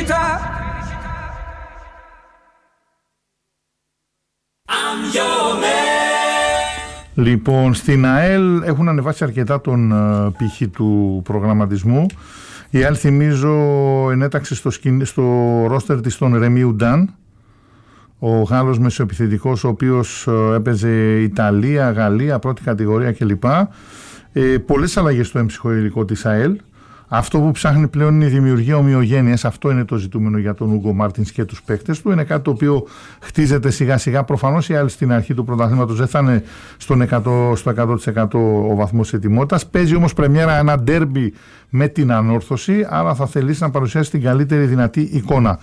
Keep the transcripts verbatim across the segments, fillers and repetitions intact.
felicità. I'm your man. Λοιπόν, στην ΑΕΛ έχουν ανεβάσει αρκετά τον uh, πύχη του προγραμματισμού. Η ΑΕΛ, θυμίζω, ενέταξε στο, σκηνή, στο ρόστερ της τον Ρεμί Ουντάν, ο Γάλλος μεσοεπιθετικός, ο οποίος uh, έπαιζε Ιταλία, Γαλλία, πρώτη κατηγορία κλπ. Ε, πολλές αλλαγές στο έμψυχο υλικό της ΑΕΛ. Αυτό που ψάχνει πλέον είναι η δημιουργία ομοιογένειας. Αυτό είναι το ζητούμενο για τον Ούγκο Μάρτινς και τους παίκτες του. Είναι κάτι το οποίο χτίζεται σιγά σιγά. Προφανώς η ΑΕΛ στην αρχή του πρωταθλήματος δεν θα είναι στον εκατό, στο εκατό τοις εκατό ο βαθμός ετοιμότητας. Παίζει όμως πρεμιέρα ένα ντέρμπι με την Ανόρθωση, άρα θα θελήσει να παρουσιάσει την καλύτερη δυνατή εικόνα.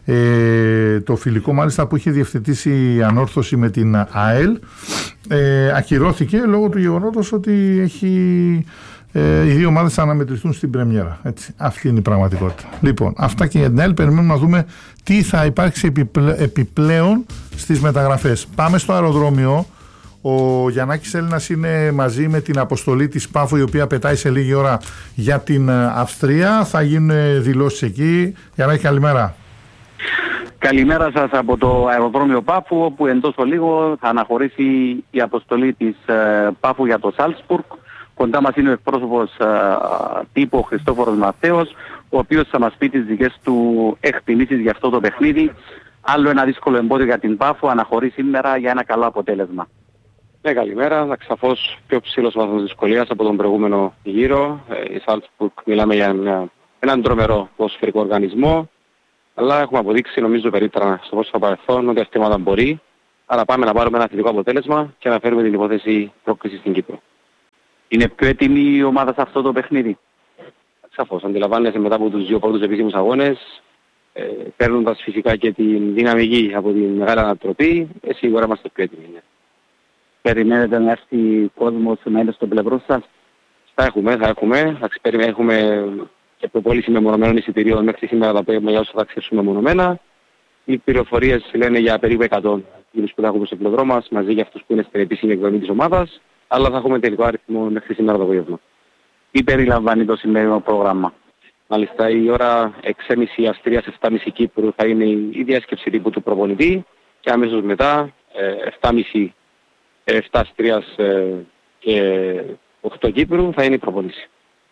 Ε, το φιλικό μάλιστα που είχε διευθετήσει η Ανόρθωση με την ΑΕΛ ε, ακυρώθηκε λόγω του γεγονότος ότι έχει... Ε, οι δύο ομάδες θα αναμετρηθούν στην πρεμιέρα. Έτσι. Αυτή είναι η πραγματικότητα. Λοιπόν, αυτά και για την ΑΕΛ. Περιμένουμε να δούμε τι θα υπάρξει επιπλέ, επιπλέον στις μεταγραφές. Πάμε στο αεροδρόμιο. Ο Γιαννάκης Έλληνας είναι μαζί με την αποστολή της Πάφο, η οποία πετάει σε λίγη ώρα για την Αυστρία. Θα γίνουν δηλώσεις εκεί. Γιαννάκη, καλημέρα. Καλημέρα σας από το αεροδρόμιο Πάφου, όπου εντός λίγο θα αναχωρήσει η αποστολή της Πάφου για το Σάλτσμπουργκ. Κοντά μας είναι ο εκπρόσωπος τύπου Χριστόφορος Μαθαίος, ο οποίος θα μας πει τις δικές του εκτιμήσεις για αυτό το παιχνίδι. Άλλο ένα δύσκολο εμπόδιο για την Πάφο, αναχωρεί σήμερα για ένα καλό αποτέλεσμα. Ναι, καλημέρα. Να ξαφώς πιο ψηλός βαθμός δυσκολίας από τον προηγούμενο γύρο. Η Σάλτσμπουργκ, μιλάμε για μια, έναν τρομερό ποδοσφαιρικό οργανισμό, αλλά έχουμε αποδείξει, νομίζω, περίτρανα στο πόσο παρελθόν ότι αυτή η ομάδα μπορεί. Άρα πάμε να πάρουμε ένα θετικό αποτέλεσμα και να φέρουμε την υπόθεση πρόκριση στην Κύπρο. Είναι πιο έτοιμη η ομάδα σε αυτό το παιχνίδι? Σαφώς. Αντιλαμβάνεσαι μετά από τους δύο πρώτους επίσημους αγώνες, ε, παίρνοντας φυσικά και την δυναμική από την μεγάλη ανατροπή, ε, σίγουρα είμαστε πιο έτοιμοι. Ναι. Περιμένετε να έρθει κόσμος να είναι στο πλευρό σας? Θα έχουμε, θα έχουμε. Θα έχουμε και προπόληση μεμονωμένων εισιτηρίων μέχρι σήμερα τα οποία για όσο θα αξίσουμε μεμονωμένα. Οι πληροφορίες λένε για περίπου εκατό γύρους που θα έχουμε στο πλευρό μας, μαζί για αυτούς που είναι στην επίσημη εκδομή της ομάδας. Αλλά θα έχουμε τελικό αριθμό μέχρι σήμερα το απόγευμα. Τι περιλαμβάνει το σημερινό πρόγραμμα? Μάλιστα, η ώρα έξι και μισή Αυστρίας, επτά και μισή Κύπρου θα είναι η διάσκεψη τύπου του προπονητή και αμέσως μετά επτά και μισή, επτά Αυστρίας και οκτώ Κύπρου θα είναι η προπονήση.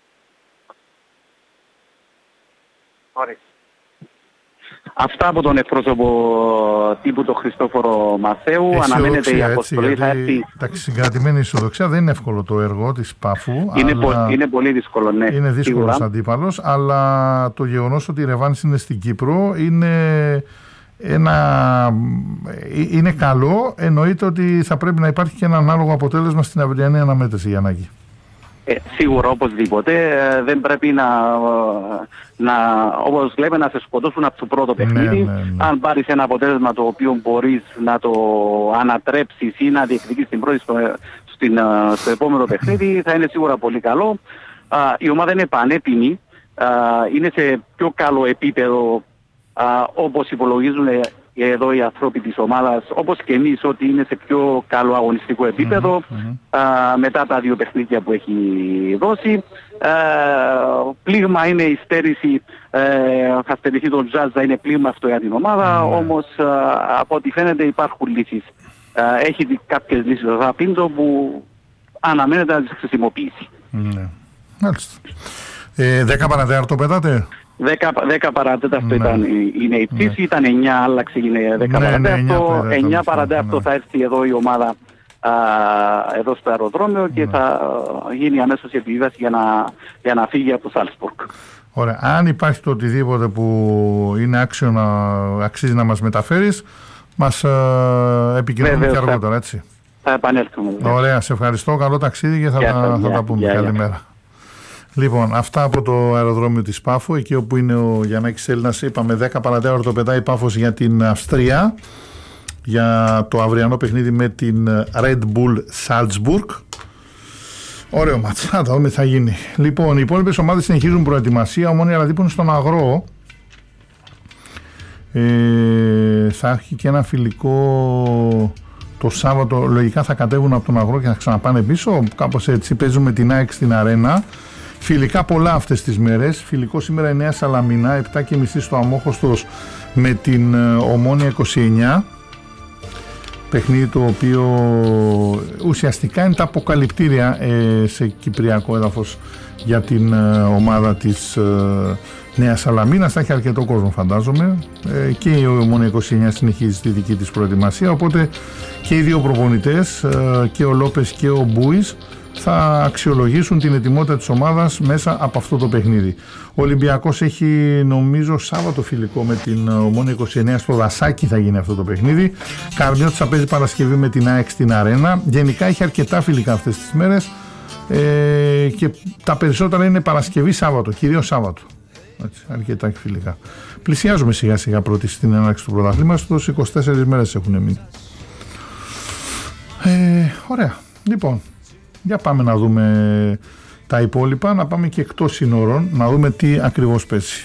Ωραία. Αυτά από τον εκπρόσωπο τύπου τον Χριστόφορο Μαθαίου. Αναμένεται η αποστολή. Έτσι, θα έρθει... Εντάξει, συγκρατημένη ισοδοξία, δεν είναι εύκολο το έργο της Πάφου. Είναι, αλλά... πο... είναι πολύ δύσκολο, ναι. Είναι δύσκολος αντίπαλος, αλλά το γεγονός ότι η ρεβάνση είναι στην Κύπρο είναι, ένα... είναι καλό. Εννοείται ότι θα πρέπει να υπάρχει και ένα ανάλογο αποτέλεσμα στην αυριανή αναμέτρηση, Γιαννάκη. Ε, σίγουρα, οπωσδήποτε. Ε, δεν πρέπει να, να, όπως λέμε, να σε σκοτώσουν από το πρώτο παιχνίδι. Ναι, ναι, ναι. Αν πάρεις ένα αποτέλεσμα το οποίο μπορείς να το ανατρέψεις ή να διεκδικείς την πρώτη στο, στην, στο επόμενο παιχνίδι, θα είναι σίγουρα πολύ καλό. Α, η ομάδα είναι πανέτοιμη. Α, είναι σε πιο καλό επίπεδο, α, όπως υπολογίζουν εδώ οι άνθρωποι της ομάδας, όπως και εμείς, ότι είναι σε πιο καλό αγωνιστικό επίπεδο mm-hmm. α, μετά τα δύο παιχνίδια που έχει δώσει. Α, πλήγμα είναι η στέρηση, ε, θα στερηθεί τον Τζάζ, θα είναι πλήγμα αυτό για την ομάδα, mm-hmm. όμως α, από ό,τι φαίνεται υπάρχουν λύσεις. Α, έχει κάποιες λύσεις ο Ραπίντο που αναμένεται να τις χρησιμοποιήσει. Mm-hmm. Μάλιστα. Ε, δέκα παρατέταρτο πετάτε. δέκα παρατέταρτο ναι. ήταν, είναι η πτήση, ναι. ήταν εννιά, άλλαξε, είναι δέκα ναι, παρατέταρτο, ναι, εννιά παρατέταρτο ναι. θα έρθει εδώ η ομάδα α, εδώ στο αεροδρόμιο ναι. και θα γίνει αμέσως η επιβίβαση για να, για να φύγει από το Σάλτσμπουργκ. Ωραία. Αν υπάρχει το οτιδήποτε που είναι άξιο να αξίζει να μας μεταφέρεις, μας επικοινωνούμε και αργότερα, έτσι. Θα επανέλθουμε. Ωραία, σε ευχαριστώ, καλό ταξίδι και θα, yeah, τα, θα yeah, τα πούμε. Yeah, Καλημέρα. Yeah. Λοιπόν, αυτά από το αεροδρόμιο της Πάφου, εκεί όπου είναι ο Γιαννάκης Έλληνας. Είπαμε δέκα παρατέταρτο πετάει η Πάφος για την Αυστρία, για το αυριανό παιχνίδι με την Red Bull Salzburg. Ωραίο μάτς, θα δούμε τι θα γίνει. Λοιπόν, οι υπόλοιπες ομάδες συνεχίζουν προετοιμασία. Ομόνια Λαδίπου είναι στον Αγρό. Ε, θα έχει και ένα φιλικό το Σάββατο. Λογικά θα κατέβουν από τον Αγρό και θα ξαναπάνε πίσω. Κάπως έτσι παίζουν με την ΑΕΚ στην Αρένα. Φιλικά πολλά αυτές τις μέρες. Φιλικό σήμερα η Νέα Σαλαμίνα, επτά και μισή στο Αμόχωστος με την Ομόνοια είκοσι εννιά. Παιχνίδι το οποίο ουσιαστικά είναι τα αποκαλυπτήρια ε, σε κυπριακό έδαφος για την ε, ομάδα της ε, Νέας Σαλαμίνας. Θα έχει αρκετό κόσμο φαντάζομαι, ε, και η Ομόνοια είκοσι εννιά συνεχίζει τη δική της προετοιμασία, οπότε και οι δύο προπονητές, ε, και ο Λόπες και ο Μπούης, θα αξιολογήσουν την ετοιμότητα της ομάδας μέσα από αυτό το παιχνίδι. Ο Ολυμπιακός έχει νομίζω Σάββατο φιλικό με την Ομόνοια είκοσι εννιά, στο Δασάκι θα γίνει αυτό το παιχνίδι. Καρμιώτης θα παίζει Παρασκευή με την ΑΕΚ στην Αρένα. Γενικά έχει αρκετά φιλικά αυτές τις μέρες, ε, και τα περισσότερα είναι Παρασκευή Σάββατο, κυρίως Σάββατο. Έτσι, αρκετά φιλικά. Πλησιάζουμε σιγά σιγά πρώτη στην έναρξη του πρωταθλήματος, είκοσι τέσσερις μέρες έχουν μείνει. Ε, ωραία. Λοιπόν, για πάμε να δούμε τα υπόλοιπα, να πάμε και εκτός σύνορων, να δούμε τι ακριβώς πέσει.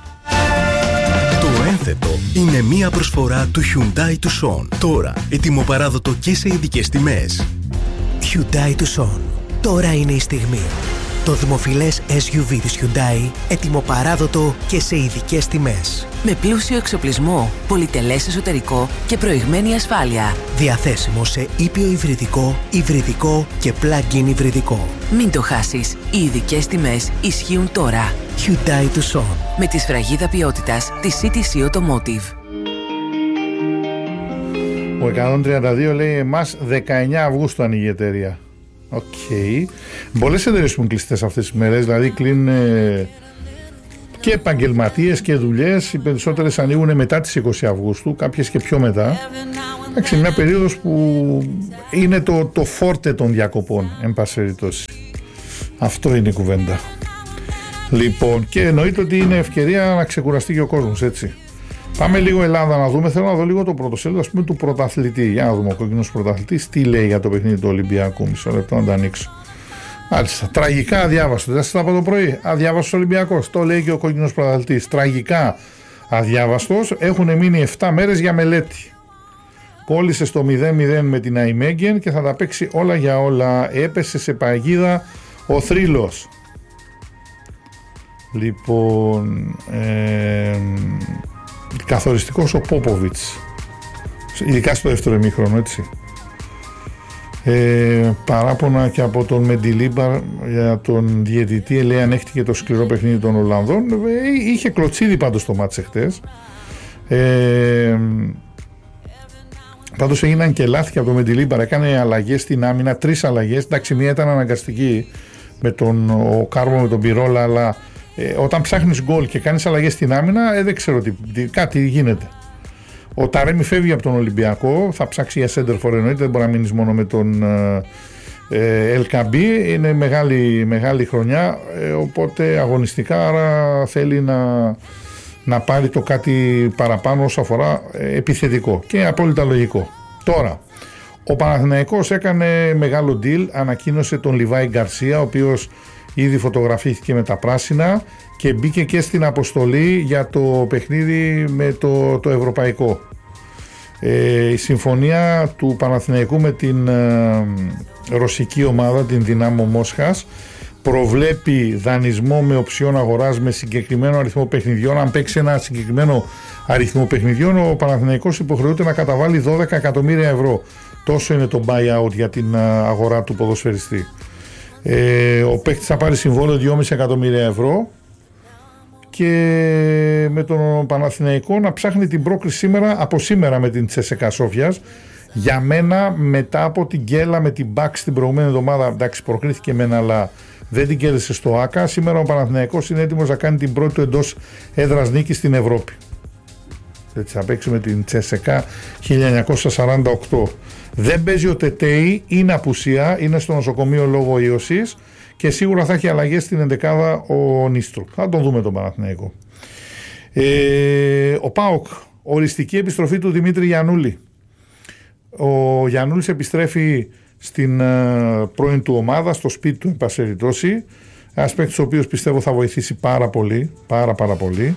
Το ένθετο είναι μία προσφορά του Hyundai Tucson. Τώρα ετοιμοπαράδοτο και σε ειδικές τιμές. Hyundai Tucson. Τώρα είναι η στιγμή. Το δημοφιλές ες γιου βι της Hyundai, ετοιμοπαράδοτο και σε ειδικές τιμές. Με πλούσιο εξοπλισμό, πολυτελές εσωτερικό και προηγμένη ασφάλεια. Διαθέσιμο σε ήπιο υβριδικό, υβριδικό και plug-in υβριδικό. Μην το χάσεις, οι ειδικές τιμές ισχύουν τώρα. Hyundai Tucson. Με τη σφραγίδα ποιότητας της σι τι σι Automotive. Ο εκατόν τριάντα δύο λέει εμάς δεκαεννιά Αυγούστου ανοίγει η εταιρεία. Οκ. Okay. Πολλές εταιρείες που είναι κλειστές αυτές τις μέρες, δηλαδή κλείνουν ε, και επαγγελματίες και δουλειές. Οι περισσότερες ανοίγουν μετά τις είκοσι Αυγούστου, κάποιες και πιο μετά. Εντάξει, μια περίοδος που είναι το, το φόρτε των διακοπών, εν πάση περιπτώσει. Αυτό είναι η κουβέντα. Λοιπόν, και εννοείται ότι είναι ευκαιρία να ξεκουραστεί και ο κόσμος, έτσι. Πάμε λίγο Ελλάδα να δούμε. Θέλω να δω λίγο το πρωτοσέλιδο, ας πούμε, του πρωταθλητή. Για να δούμε ο κόκκινος πρωταθλητής τι λέει για το παιχνίδι του Ολυμπιακού. Μισό λεπτό να το ανοίξω. Μάλιστα. Τραγικά αδιάβαστο. Δεν σας τα είπα το πρωί. Αδιάβαστος Ολυμπιακός. Το λέει και ο κόκκινος πρωταθλητής. Τραγικά αδιάβαστος. Έχουν μείνει επτά μέρες για μελέτη. Κόλλησε στο μηδέν μηδέν με την Αϊμέγγεν και θα τα παίξει όλα για όλα. Έπεσε σε παγίδα ο θρύλος. Λοιπόν. Ε, καθοριστικός ο Πόποβιτς, ειδικά στο δεύτερο ημίχρονο, έτσι. Ε, παράπονα και από τον Μεντιλίμπαρ για τον διαιτητή, λέει ανέχτηκε το σκληρό παιχνίδι των Ολλανδών. Ε, είχε κλωτσίδι πάντως το μάτς εχθές. Ε, πάντως έγιναν και λάθη και από τον Μεντιλίμπαρ, έκανε αλλαγές στην άμυνα, τρεις αλλαγές. Εντάξει, μία ήταν αναγκαστική με τον ο Κάρβο, με τον Πυρόλα, αλλά Ε, όταν ψάχνεις γκολ και κάνεις αλλαγές στην άμυνα, ε, δεν ξέρω τι, τι, κάτι γίνεται. Ο Ταρέμι φεύγει από τον Ολυμπιακό, θα ψάξει για σέντερφορ εννοείται, δεν μπορεί να μείνεις μόνο με τον ε, Ελκαμπή. Είναι μεγάλη, μεγάλη χρονιά, ε, οπότε αγωνιστικά, άρα θέλει να, να πάρει το κάτι παραπάνω όσο αφορά ε, επιθετικό και απόλυτα λογικό. Τώρα, ο Παναθηναϊκός έκανε μεγάλο deal, ανακοίνωσε τον Λιβάη Γκαρσία, ο οποίος ήδη φωτογραφήθηκε με τα πράσινα και μπήκε και στην αποστολή για το παιχνίδι με το, το ευρωπαϊκό. Ε, η συμφωνία του Παναθηναϊκού με την ε, ρωσική ομάδα, την Δυνάμο Μόσχας, προβλέπει δανεισμό με οψιόν αγοράς με συγκεκριμένο αριθμό παιχνιδιών. Αν παίξει ένα συγκεκριμένο αριθμό παιχνιδιών, ο Παναθηναϊκός υποχρεούται να καταβάλει δώδεκα εκατομμύρια ευρώ. Τόσο είναι το buyout για την αγορά του ποδοσφαιριστή. Ε, ο παίκτης θα πάρει συμβόλαιο δυόμισι εκατομμύρια ευρώ και με τον Παναθηναϊκό να ψάχνει την πρόκριση σήμερα, από σήμερα με την Τσέσσεκα Σόφιας. Για μένα, μετά από την γκέλα με την Μπακ την προηγούμενη εβδομάδα, εντάξει, προκρίθηκε μένα, αλλά δεν την κέρδισε στο ΆΚΑ. Σήμερα ο Παναθηναϊκός είναι έτοιμος να κάνει την πρώτη του εντός έδρας νίκη στην Ευρώπη. Έτσι, θα παίξει με την Τσέσσεκα χίλια εννιακόσια σαράντα οκτώ. Δεν παίζει ο Τετέι, είναι απουσία, είναι στο νοσοκομείο λόγω ίωσης και σίγουρα θα έχει αλλαγές στην εντεκάδα ο Νίστρου. Θα τον δούμε τον Παναθηναϊκό. Ε, ο ΠΑΟΚ, οριστική επιστροφή του Δημήτρη Γιαννούλη. Ο Γιαννούλης επιστρέφει στην uh, πρώην του ομάδα, στο σπίτι του, εν πάση περιπτώσει. Ένας παίκτης ο οποίος πιστεύω θα βοηθήσει πάρα πολύ, πάρα πάρα πολύ.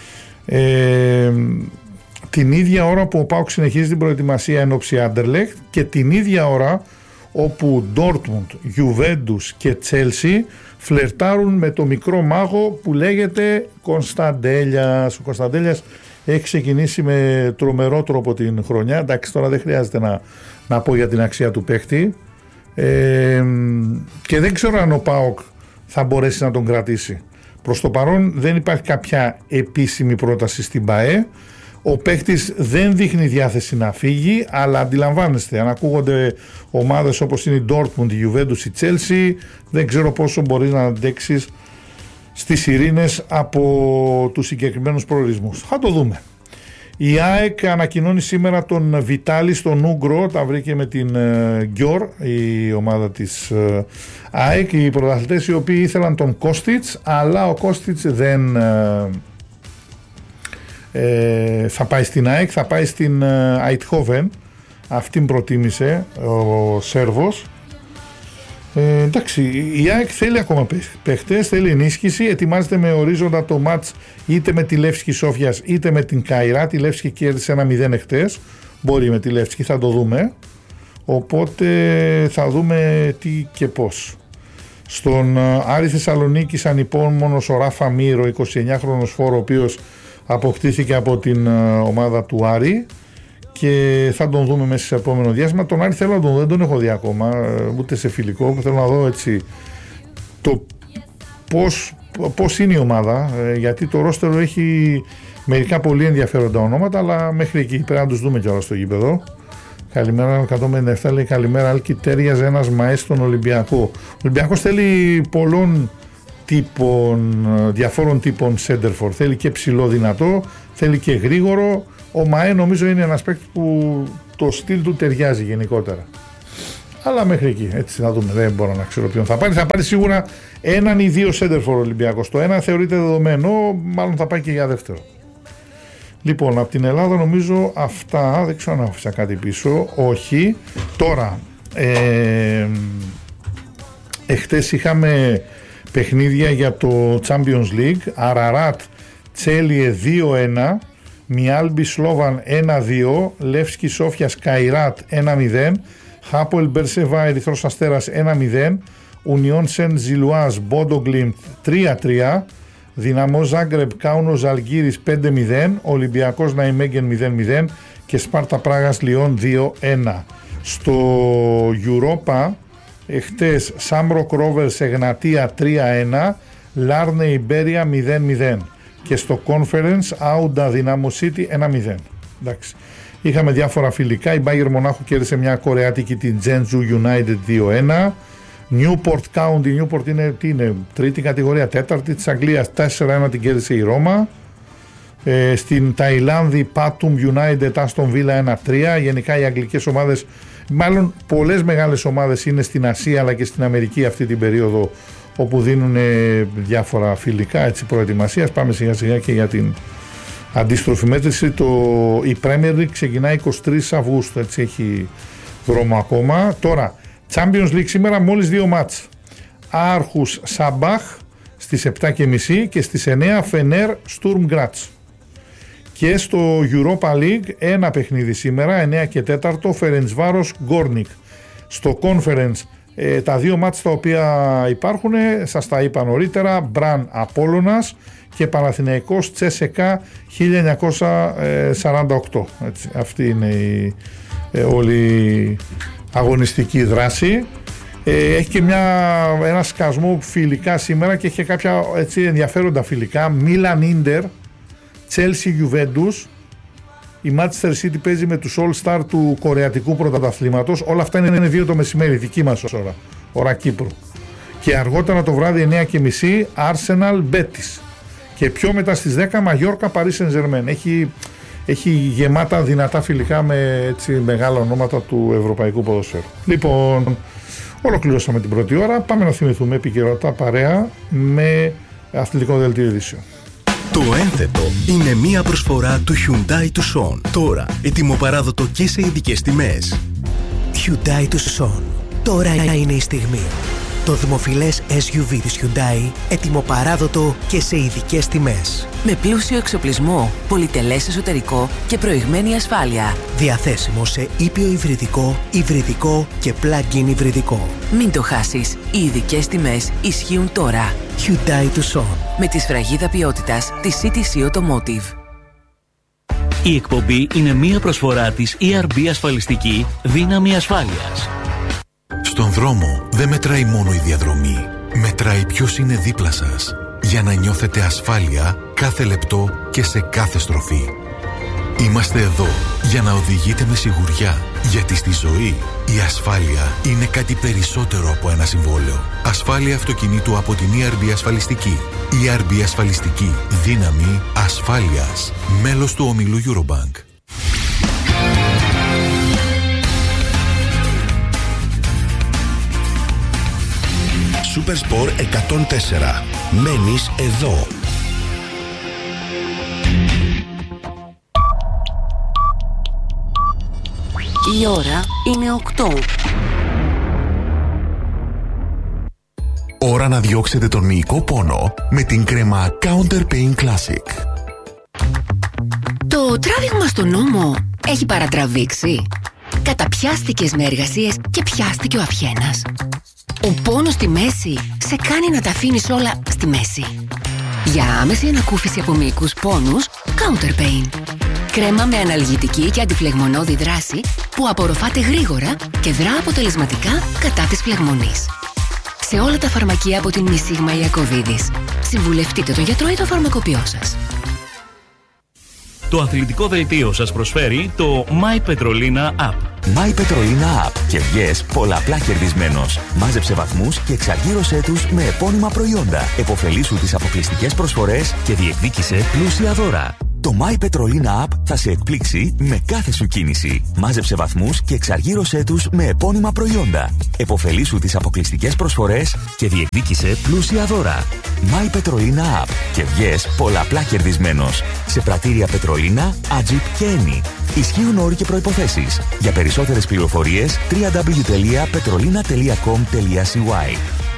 Ε, την ίδια ώρα που ο ΠΑΟΚ συνεχίζει την προετοιμασία εν ώψη Άντερλεχτ και την ίδια ώρα όπου Dortmund, Juventus και Chelsea φλερτάρουν με το μικρό μάγο που λέγεται Κωνσταντέλιας. Ο Κωνσταντέλιας έχει ξεκινήσει με τρομερό τρόπο την χρονιά. Εντάξει, τώρα δεν χρειάζεται να, να πω για την αξία του παίχτη. Ε, και δεν ξέρω αν ο ΠΑΟΚ θα μπορέσει να τον κρατήσει. Προς το παρόν δεν υπάρχει κάποια επίσημη πρόταση στην ΠΑΕ. Ο παίκτης δεν δείχνει διάθεση να φύγει, αλλά αντιλαμβάνεστε, αν ακούγονται ομάδες όπως είναι η Dortmund, η Juventus, η Chelsea, δεν ξέρω πόσο μπορεί να αντέξεις στις ειρήνες από τους συγκεκριμένους προορισμούς. Θα το δούμε. Η ΑΕΚ ανακοινώνει σήμερα τον Βιτάλη στον Ούγκρο, τα βρήκε με την Γκιόρ, η ομάδα της ε, ΑΕΚ, οι πρωταθλητές οι οποίοι ήθελαν τον Κόστιτς, αλλά ο Κόστιτς δεν ε, ε, θα πάει στην ΑΕΚ, θα πάει στην Αιτχόβεν, αυτήν προτίμησε ο Σέρβος. Ε, εντάξει, η ΑΕΚ θέλει ακόμα παίχτες, θέλει ενίσχυση, ετοιμάζεται με ορίζοντα το μάτς είτε με τη Λεύσκη Σόφιας είτε με την Καϊρά. Τη Λεύσκη κέρδισε ένα μηδέν εχθές, μπορεί με τη Λεύσκη, θα το δούμε, οπότε θα δούμε τι και πώς. Στον Άρη Θεσσαλονίκης ανυπόμονος ο Ράφα Μύρο, εικοσιεννιάχρονος φόρο, ο οποίος αποκτήθηκε από την ομάδα του Άρη και θα τον δούμε μέσα σε επόμενο διάστημα. Τον Άρη θέλω να τον δω, δεν τον έχω δει ακόμα, ούτε σε φιλικό, θέλω να δω έτσι το πώς, πώς είναι η ομάδα, γιατί το ρόστερο έχει μερικά πολύ ενδιαφέροντα ονόματα, αλλά μέχρι εκεί πρέπει να τους δούμε κιόλα στο γήπεδο. Καλημέρα, εκατόν πενήντα επτά λέει καλημέρα, Άλκη, τέριαζε ένας μαές στον Ολυμπιακό. Ο Ολυμπιακός θέλει πολλών τύπων, διαφόρων τύπων σέντερφορ, θέλει και ψηλό δυνατό, θέλει και γρήγορο. Ο ΜΑΕ νομίζω είναι ένας παίκτης που το στυλ του ταιριάζει γενικότερα. Αλλά μέχρι εκεί, έτσι να δούμε, δεν μπορώ να ξέρω ποιον θα πάρει. Θα πάρει σίγουρα έναν ή δύο σέντερφορ Ολυμπιακός. Το ένα θεωρείται δεδομένο, μάλλον θα πάει και για δεύτερο. Λοιπόν, από την Ελλάδα νομίζω αυτά, δεν ξέρω αν άφησα κάτι πίσω, όχι. Τώρα, ε, εχθές είχαμε παιχνίδια για το Champions League, Αραράτ Τσέλιε δύο ένα, Μιάλμπι Σλόβαν ένα δύο, Λεύσκι Σόφιας Καϊράτ ένα μηδέν, Χάπολ Μπερσεβά Ερυθρός Αστέρας ένα μηδέν, Ουνιόν Σεν Ζιλουάζ Μπόντο Γκλιμπ τρία τρία, Δυναμό Ζάγκρεπ Κάουνο Ζαλγκύρης πέντε μηδέν, Ολυμπιακός Ναϊμέγγεν μηδέν μηδέν και Σπάρτα Πράγας Λιόν δύο ένα. Στο Europa εχθές Σάμροκ Ρόβερς Εγνατία τρία ένα, Λάρνε Ιμπέρια μηδέν μηδέν και στο Conference Άουντα Δυνάμο City ένα μηδέν. Εντάξει. Είχαμε διάφορα φιλικά, η Μπάγερ Μονάχου κέρδισε μια κορεάτικη, την Τζέντζου United δύο ένα, Newport County, Newport είναι, τι είναι, τρίτη κατηγορία, τέταρτη της Αγγλίας, τέσσερα ένα την κέρδισε η Ρώμα. Ε, στην Ταϊλάνδη Pathum United Aston Villa ένα τρία. Γενικά οι αγγλικές ομάδες, μάλλον πολλές μεγάλες ομάδες είναι στην Ασία αλλά και στην Αμερική αυτή την περίοδο, όπου δίνουν διάφορα φιλικά έτσι, προετοιμασίας. Πάμε σιγά σιγά και για την αντίστροφη μέτρηση. Το, η Premier League ξεκινάει εικοστή τρίτη Αυγούστου, έτσι έχει δρόμο ακόμα. Τώρα Champions League σήμερα μόλις δύο μάτς. Άρχους Σαμπάχ στις επτά και μισή και στις εννιά Φενέρ Στουρμ Γκράτς. Και στο Europa League ένα παιχνίδι σήμερα, εννιά και τέσσερα, Φερεντσβάρος Γκόρνικ. Στο Conference ε, τα δύο μάτς τα οποία υπάρχουν, σας τα είπα νωρίτερα, Μπραν Απόλλωνας και Παναθηναϊκός Τσέσεκα χίλια εννιακόσια σαράντα οκτώ. Έτσι, αυτή είναι η ε, όλη αγωνιστική δράση. Ε, έχει και μια, ένα σκασμό φιλικά σήμερα και έχει και κάποια έτσι, ενδιαφέροντα φιλικά. Μίλαν Ίντερ, Chelsea Juventus, η Manchester City παίζει με τους All Star του κορεατικού πρωταθλήματος. Όλα αυτά είναι δύο το μεσημέρι, δική μας ώρα, ώρα Κύπρου. Και αργότερα το βράδυ εννιά και μισή Arsenal Betis. Και πιο μετά στις δέκα Mallorca Paris Saint-Germain. Έχει, έχει γεμάτα δυνατά φιλικά με έτσι, μεγάλα ονόματα του ευρωπαϊκού ποδοσφαίρου. Λοιπόν, ολοκληρώσαμε την πρώτη ώρα. Πάμε να θυμηθούμε επικαιρότητα παρέα με αθλητικό δελτίο ειδήσεων. Το ένθετο είναι μία προσφορά του Hyundai Tucson. Τώρα ετοιμοπαράδοτο και σε ειδικές τιμές. Hyundai Tucson. Τώρα είναι η στιγμή. Το δημοφιλές ες γιου βι της Hyundai ετοιμοπαράδοτο και σε ειδικές τιμές. με πλούσιο εξοπλισμό, πολυτελές εσωτερικό και προηγμένη ασφάλεια. Διαθέσιμο σε ήπιο υβριδικό, υβριδικό και plug-in υβριδικό. Μην το χάσεις, οι ειδικές τιμές ισχύουν τώρα. Hyundai Tucson. Με τη σφραγίδα ποιότητας της σι τι σι Automotive. Η εκπομπή είναι μία προσφορά της ι αρ μπι Ασφαλιστική Δύναμη Ασφάλειας. Στον δρόμο δεν μετράει μόνο η διαδρομή. Μετράει ποιος είναι δίπλα σας. Για να νιώθετε ασφάλεια κάθε λεπτό και σε κάθε στροφή. Είμαστε εδώ για να οδηγείτε με σιγουριά. Γιατί στη ζωή η ασφάλεια είναι κάτι περισσότερο από ένα συμβόλαιο. Ασφάλεια αυτοκινήτου από την ι αρ μπι Ασφαλιστική. ι αρ μπι Ασφαλιστική. Δύναμη ασφάλειας. Μέλος του ομιλού Eurobank. Supersport εκατόν τέσσερα. Μένεις εδώ. Η ώρα είναι οκτώ. Ώρα να διώξετε τον μυϊκό πόνο με την κρέμα Counter Pain Classic. Το τράβηγμα στον ώμο έχει παρατραβήξει. Καταπιάστηκες με εργασίες και πιάστηκε ο αυχένας. Ο πόνος στη μέση σε κάνει να τα αφήνεις όλα στη μέση. Για άμεση ανακούφιση από μυϊκούς πόνους, Counter Pain. Κρέμα με αναλγητική και αντιφλεγμονώδη δράση που απορροφάται γρήγορα και δρά αποτελεσματικά κατά της φλεγμονής. Σε όλα τα φαρμακεία από την Μισίγμα Ιακωβίδης. Συμβουλευτείτε τον γιατρό ή το φαρμακοποιό σας. Το αθλητικό δελτίο σας προσφέρει το My Petrolina App. My Petrolina App και βγες πολλαπλά κερδισμένος. Μάζεψε βαθμούς και εξαργύρωσέ τους με επώνυμα προϊόντα. Εποφελήσου τις αποκλειστικές προσφορές και διεκδίκησε πλούσια δώρα. Το My Petrolina App θα σε εκπλήξει με κάθε σου κίνηση. Μάζεψε βαθμούς και εξαργύρωσέ τους με επώνυμα προϊόντα. Εποφελήσου τις αποκλειστικές προσφορές και διεκδίκησε πλούσια δώρα. My Petrolina App και βγες πολλαπλά κερδισμένος. Σε πρατήρια Πετρολίνα, Ατζιπ και Eni. Ισχύουν όροι και προϋποθέσεις. Για περισσότερες πληροφορίες double-u double-u double-u τελεία petrolina τελεία com τελεία σι γουάι.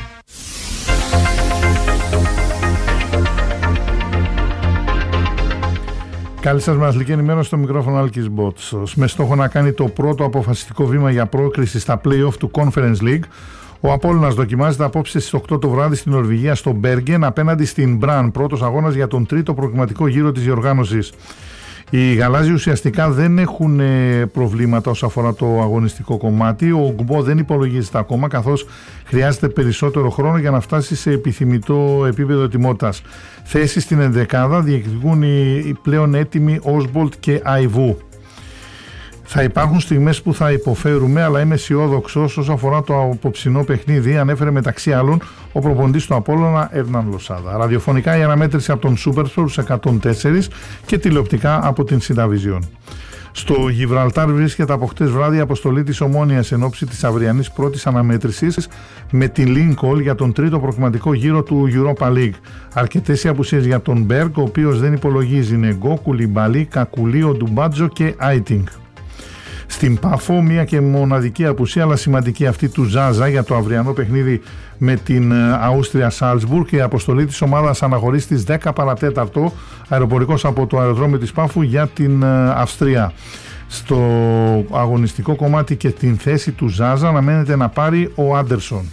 Καλή σας μαθητική ενημέρωση στο μικρόφωνο Άλκης Μπότσος. Με στόχο να κάνει το πρώτο αποφασιστικό βήμα για πρόκριση στα play-off του Conference League, ο Απόλλωνας δοκιμάζεται απόψε στις οκτώ το βράδυ στην Νορβηγία, στο Μπέργεν, απέναντι στην Μπραν, πρώτος αγώνας για τον τρίτο προκριματικό γύρο της διοργάνωσης. Οι Γαλάζοι ουσιαστικά δεν έχουν προβλήματα όσον αφορά το αγωνιστικό κομμάτι. Ο Γκμπό δεν υπολογίζεται ακόμα, καθώς χρειάζεται περισσότερο χρόνο για να φτάσει σε επιθυμητό επίπεδο ετοιμότητας. Θέσεις στην ενδεκάδα διεκδικούν οι πλέον έτοιμοι Όσμπολτ και Αϊβού. Θα υπάρχουν στιγμές που θα υποφέρουμε, αλλά είμαι αισιόδοξος όσο αφορά το απόψινό παιχνίδι, ανέφερε μεταξύ άλλων ο προπονητής του Απόλλωνα Έρναν Λοσάδα. Ραδιοφωνικά η αναμέτρηση από τον Supersport εκατόν τέσσερα και τηλεοπτικά από την Συνταβιζιόν. Στο Γιβραλτάρ βρίσκεται από χτες βράδυ η αποστολή της Ομόνοιας εν ώψη της αυριανής πρώτης αναμέτρησης με την Λίνκολ για τον τρίτο προκριματικό γύρο του Europa League. Αρκετές οι απουσίες για τον Μπέργκ, ο οποίος δεν υπολογίζει. Νεγκό, Κουλιμπαλί, Κακουλίο, Ντουμπάτζο και Άιτινγκ. Στην Πάφο, μία και μοναδική απουσία, αλλά σημαντική, αυτή του Ζάζα για το αυριανό παιχνίδι με την Αούστρια Σάλτσμπουργκ. Η αποστολή της ομάδας αναχωρεί στις δέκα παρατέταρτο αεροπορικός από το αεροδρόμιο της Πάφου για την Αυστρία. Στο αγωνιστικό κομμάτι και την θέση του Ζάζα αναμένεται να πάρει ο Άντερσον.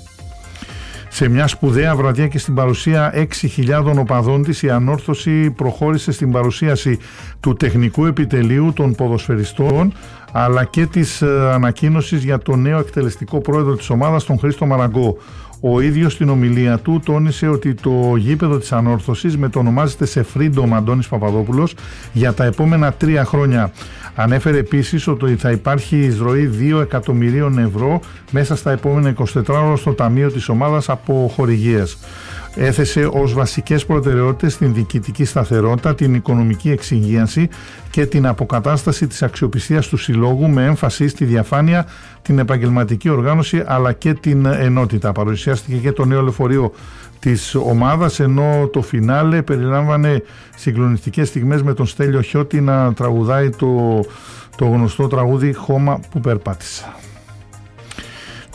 Σε μια σπουδαία βραδιά και στην παρουσία έξι χιλιάδων οπαδών της, η Ανόρθωση προχώρησε στην παρουσίαση του τεχνικού επιτελείου των ποδοσφαιριστών, αλλά και της ανακοίνωσης για το νέο εκτελεστικό πρόεδρο της ομάδας, τον Χρήστο Μαραγκό. Ο ίδιος στην ομιλία του τόνισε ότι το γήπεδο της Ανόρθωσης μετονομάζεται σε Freedom Αντώνης Παπαδόπουλος για τα επόμενα τρία χρόνια. Ανέφερε επίσης ότι θα υπάρχει εισρωή δύο εκατομμυρίων ευρώ μέσα στα επόμενα εικοσιτέσσερα ώρα στο ταμείο της ομάδας από χορηγίες. Έθεσε ως βασικές προτεραιότητες την διοικητική σταθερότητα, την οικονομική εξυγίανση και την αποκατάσταση της αξιοπιστίας του συλλόγου, με έμφαση στη διαφάνεια, την επαγγελματική οργάνωση αλλά και την ενότητα. Παρουσιάστηκε και το νέο λεωφορείο της ομάδας, ενώ το φινάλε περιλάμβανε συγκλονιστικές στιγμές με τον Στέλιο Χιώτη να τραγουδάει το, το γνωστό τραγούδι «Χώμα που περπάτησα».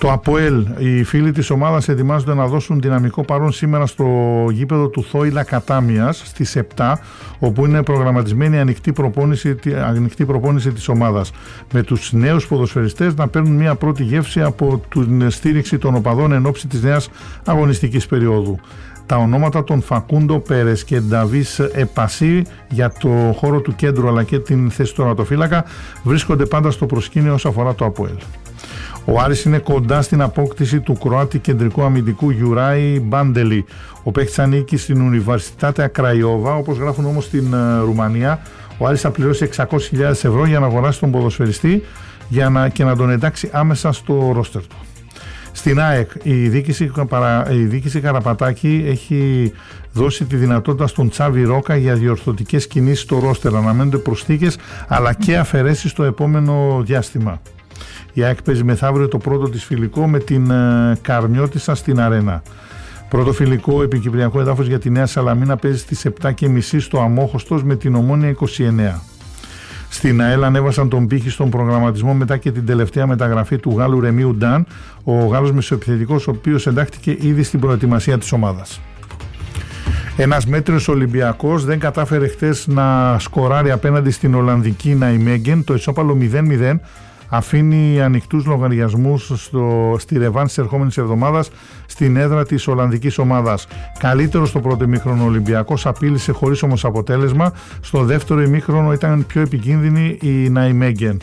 Το ΑΠΟΕΛ, οι φίλοι της ομάδας ετοιμάζονται να δώσουν δυναμικό παρόν σήμερα στο γήπεδο του Θόηλα Κατάμιας στις επτά, όπου είναι προγραμματισμένη ανοιχτή προπόνηση, ανοιχτή προπόνηση της ομάδας, με τους νέους ποδοσφαιριστές να παίρνουν μια πρώτη γεύση από την στήριξη των οπαδών εν ώψη της νέας αγωνιστικής περίοδου. Τα ονόματα των Φακούντο Πέρες και Νταβίς Επασί για το χώρο του κέντρου αλλά και την θέση του τερματοφύλακα βρίσκονται πάντα στο προσκήνιο όσο αφορά το ΑΠΟΕΛ. Ο Άρης είναι κοντά στην απόκτηση του Κροάτη κεντρικού αμυντικού Γιουράι Μπάντελη. Ο παίκτης ανήκει στην Ουνιβερσιτάτε Ακραϊόβα, όπως γράφουν όμως στην uh, Ρουμανία. Ο Άρης θα πληρώσει εξακόσιες χιλιάδες ευρώ για να αγοράσει τον ποδοσφαιριστή για να, και να τον εντάξει άμεσα στο ρόστερ του. Στην ΑΕΚ η διοίκηση, η διοίκηση Καραπατάκη έχει δώσει τη δυνατότητα στον Τσάβι Ρόκα για διορθωτικές κινήσεις στο ρόστερ. Αναμένονται προσθήκες αλλά και αφαιρέσεις στο επόμενο διάστημα. Η ΑΕΚ παίζει μεθαύριο το πρώτο της φιλικό με την ε, Καρμιώτισσα στην Αρένα. Πρώτο φιλικό επικυπριακό έδαφος για τη Νέα Σαλαμίνα παίζει στις επτά και μισή στο Αμόχωστος με την Ομόνοια είκοσι εννέα. Στην ΑΕΛ ανέβασαν τον πύχη στον προγραμματισμό μετά και την τελευταία μεταγραφή του Γάλλου Ρεμίου Νταν, ο Γάλλος μεσοεπιθετικός, ο οποίος εντάχθηκε ήδη στην προετοιμασία της ομάδας. Ένας μέτριος Ολυμπιακός δεν κατάφερε χτες να σκοράρει απέναντι στην Ολλανδική Ναϊμέγγεν. Το ισόπαλο μηδέν μηδέν αφήνει ανοιχτούς λογαριασμούς στο, στη ρεβάνς της ερχόμενης εβδομάδας στην έδρα της Ολλανδικής ομάδας. Καλύτερο στο πρώτο ημίχρονο Ολυμπιακός, απείλησε χωρίς όμως αποτέλεσμα. Στο δεύτερο ημίχρονο ήταν πιο επικίνδυνη η Ναϊμέγγεν.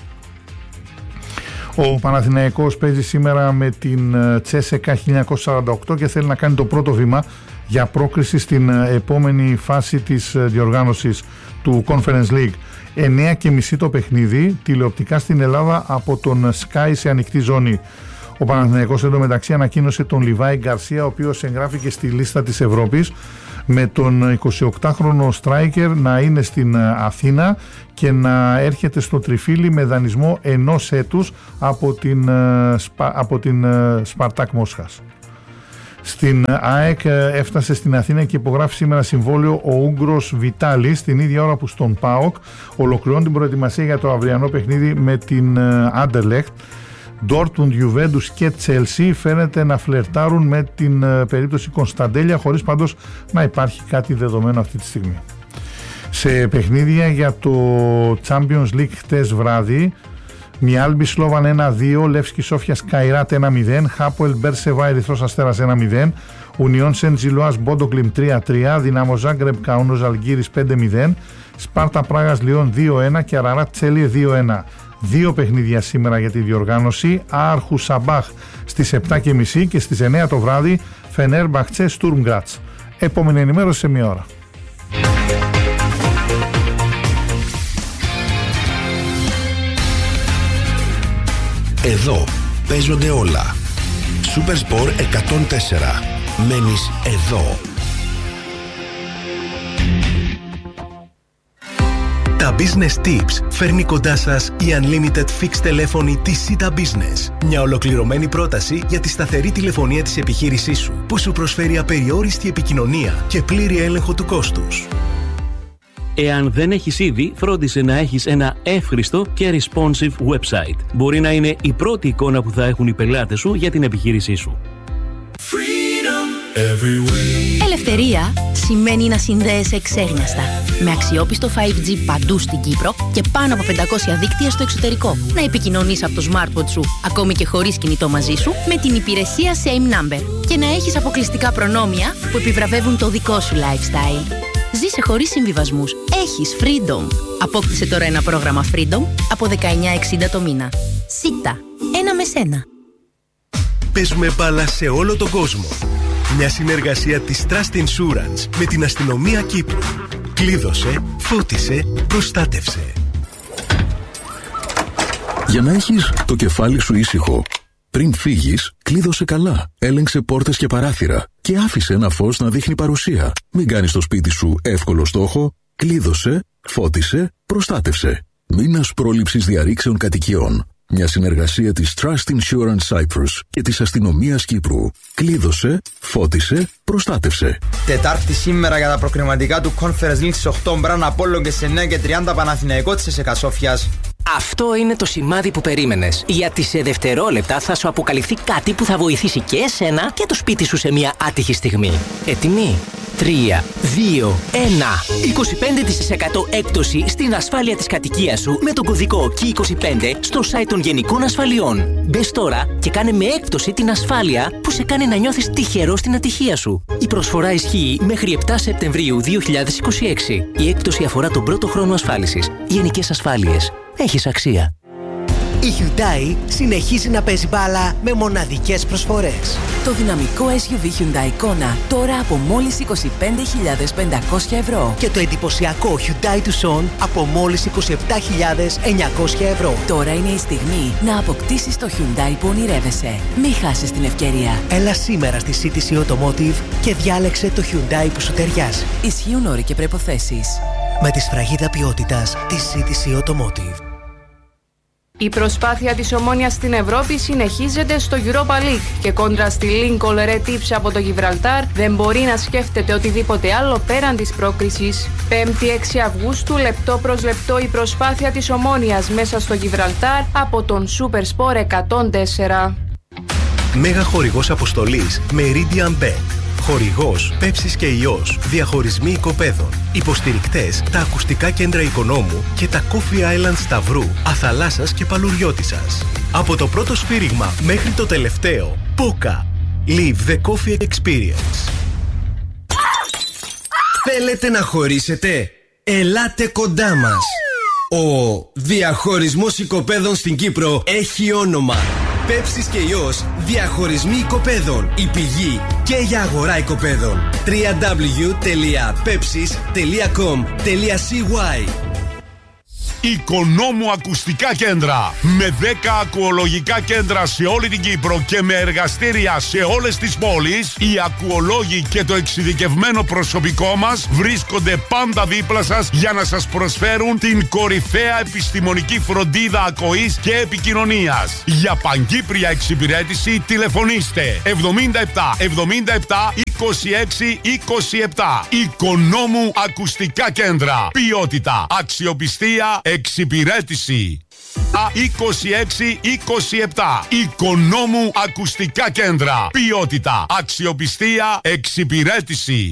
Ο Παναθηναϊκός παίζει σήμερα με την Τσέσεκα χίλια εννιακόσια σαράντα οκτώ και θέλει να κάνει το πρώτο βήμα για πρόκριση στην επόμενη φάση της διοργάνωσης του Conference League. εννέα και μισή το παιχνίδι, τηλεοπτικά στην Ελλάδα από τον Sky σε ανοιχτή ζώνη. Ο Παναθηναϊκός εντωμεταξύ ανακοίνωσε τον Λιβάη Γκαρσία, ο οποίος εγγράφηκε στη λίστα της Ευρώπης, με τον εικοσιοκτάχρονο striker να είναι στην Αθήνα και να έρχεται στο Τριφύλι με δανεισμό ενός έτους από την, από την Σπαρτάκ Μόσχας. Στην ΑΕΚ έφτασε στην Αθήνα και υπογράφει σήμερα συμβόλαιο ο Ούγγρος Βιτάλης, την ίδια ώρα που στον ΠΑΟΚ ολοκληρώνει την προετοιμασία για το αυριανό παιχνίδι με την Άντερλεχτ. Ντόρτμουντ, Γιουβέντους και Τσέλσι φαίνεται να φλερτάρουν με την περίπτωση Κωνσταντέλια, χωρίς πάντως να υπάρχει κάτι δεδομένο αυτή τη στιγμή. Σε παιχνίδια για το Champions League χτες βράδυ, Μιάλμπι Σλόβαν ένα δύο, Λεύσκι Σόφια Καϊράτ ένα μηδέν, Χάποελ Μπέρσεβα Ερυθρός Αστέρας ένα μηδέν, Ουνιόν Σεντ Τζιλοάς Μπόντοκλιμ τρία τρία, Δυνάμο Ζάγκρεπ Καούνος Αλγύρης πέντε μηδέν, Σπάρτα Πράγας Λιόν δύο ένα και Αραράτ Τσέλιε δύο ένα. Δύο παιχνίδια σήμερα για τη διοργάνωση, Άρχου Σαμπάχ στις επτά και μισή και στις εννέα το βράδυ Φενέρμπαχτσε Στουρμ Γκράτς. Επόμενη ενημέρωση σε μία ώρα. Εδώ παίζονται όλα. Supersport εκατόν τέσσερα. Μένεις εδώ. Τα Business Tips φέρνει κοντά σας η Unlimited Fixed τηλέφωνη της Sita Business. Μια ολοκληρωμένη πρόταση για τη σταθερή τηλεφωνία της επιχείρησής σου, που σου προσφέρει απεριόριστη επικοινωνία και πλήρη έλεγχο του κόστους. Εάν δεν έχεις ήδη, φρόντισε να έχεις ένα εύχριστο και responsive website. Μπορεί να είναι η πρώτη εικόνα που θα έχουν οι πελάτες σου για την επιχείρησή σου. Ελευθερία σημαίνει να συνδέεσαι εξέρναστα, με αξιόπιστο φάιβ τζι παντού στην Κύπρο και πάνω από πεντακόσια δίκτυα στο εξωτερικό. Να επικοινωνείς από το smartphone σου, ακόμη και χωρίς κινητό μαζί σου, με την υπηρεσία Same Number. Και να έχεις αποκλειστικά προνόμια που επιβραβεύουν το δικό σου lifestyle. Ζήσε χωρίς συμβιβασμούς. Έχεις Freedom. Απόκτησε τώρα ένα πρόγραμμα Freedom από δεκαεννιά εξήντα το μήνα. Σίτα. Ένα με σένα. Παίζουμε μπάλα σε όλο τον κόσμο. Μια συνεργασία της Trust Insurance με την Αστυνομία Κύπρου. Κλείδωσε, φώτισε, προστάτευσε. Για να έχεις το κεφάλι σου ήσυχο, πριν φύγεις, κλείδωσε καλά. Έλεγξε πόρτες και παράθυρα και άφησε ένα φως να δείχνει παρουσία. Μην κάνεις το σπίτι σου εύκολο στόχο. Κλείδωσε, φώτισε, προστάτευσε. Μήνας πρόληψης διαρρήξεων κατοικιών. Μια συνεργασία της Trust Insurance Cyprus και της Αστυνομίας Κύπρου. Κλείδωσε, φώτισε, προστάτευσε. Τετάρτη σήμερα για τα προκριματικά του Conference League στις οκτώ Μπραν Απόλλων και σε εννιά και τριάντα Παναθηναϊκό της ΕΣΕΚΑ Σόφιας. Αυτό είναι το σημάδι που περίμενες. Γιατί σε δευτερόλεπτα θα σου αποκαλυφθεί κάτι που θα βοηθήσει και εσένα και το σπίτι σου σε μια άτυχη στιγμή. Έτοιμοι? τρία, δύο, ένα. είκοσι πέντε τοις εκατό έκπτωση στην ασφάλεια της κατοικίας σου με τον κωδικό κέι είκοσι πέντε στο site των Γενικών Ασφαλιών. Μπες τώρα και κάνε με έκπτωση την ασφάλεια που σε κάνει να νιώθεις τυχερό στην ατυχία σου. Η προσφορά ισχύει μέχρι επτά Σεπτεμβρίου δύο χιλιάδες είκοσι έξι. Η έκπτωση αφορά τον πρώτο χρόνο ασφάλισης. Γενικές Ασφάλειες. Έχεις αξία. Η Hyundai συνεχίζει να παίζει μπάλα με μοναδικές προσφορές. Το δυναμικό ες γιου βι Hyundai Kona τώρα από μόλις είκοσι πέντε χιλιάδες πεντακόσια ευρώ. Και το εντυπωσιακό Hyundai Tucson από μόλις είκοσι επτά χιλιάδες εννιακόσια ευρώ. Τώρα είναι η στιγμή να αποκτήσεις το Hyundai που ονειρεύεσαι. Μην χάσεις την ευκαιρία. Έλα σήμερα στη σι τι σι Automotive και διάλεξε το Hyundai που σου ταιριάζει. Ισχύουν όροι και προϋποθέσεις. Με τη σφραγίδα ποιότητας της σι τι σι Automotive. Η προσπάθεια της Ομόνοιας στην Ευρώπη συνεχίζεται στο Europa League και κόντρα στη Lincoln Red Tips από το Γιβραλτάρ δεν μπορεί να σκέφτεται οτιδήποτε άλλο πέραν της πρόκρισης. πέμπτη έξι Αυγούστου, λεπτό προς λεπτό η προσπάθεια της Ομόνοιας μέσα στο Γιβραλτάρ από τον Super Sport εκατόν τέσσερα. Μέγα χορηγός αποστολής Meridian Bet. Χορηγός Πέψης και Ιός. Διαχωρισμοί οικοπαίδων. Υποστηρικτές τα ακουστικά κέντρα Οικονόμου και τα Coffee Island Σταυρού, Αθαλάσσας και Παλουριώτισσας. Από το πρώτο σφύριγμα μέχρι το τελευταίο. Πόκα. Live the coffee experience. Θέλετε να χωρίσετε? Ελάτε κοντά μας. Ο διαχωρισμός οικοπαίδων στην Κύπρο έχει όνομα. Πέψης και Ιός, διαχωρισμοί οικοπαίδων. Η πηγή και για αγορά οικοπαίδων. double-u double-u double-u τελεία pepsis τελεία com τελεία c y. Οικονόμου Ακουστικά Κέντρα. Με δέκα ακουολογικά κέντρα σε όλη την Κύπρο και με εργαστήρια σε όλες τις πόλεις, οι ακουολόγοι και το εξειδικευμένο προσωπικό μας βρίσκονται πάντα δίπλα σας για να σας προσφέρουν την κορυφαία επιστημονική φροντίδα ακοής και επικοινωνίας. Για παγκύπρια εξυπηρέτηση τηλεφωνήστε εβδομήντα επτά εβδομήντα επτά είκοσι έξι είκοσι επτά. Οικονόμου Ακουστικά Κέντρα. Ποιότητα, αξιοπιστία, εξυπηρέτηση. Α είκοσι έξι είκοσι επτά. Οικονόμου Ακουστικά Κέντρα. Ποιότητα, αξιοπιστία, εξυπηρέτηση.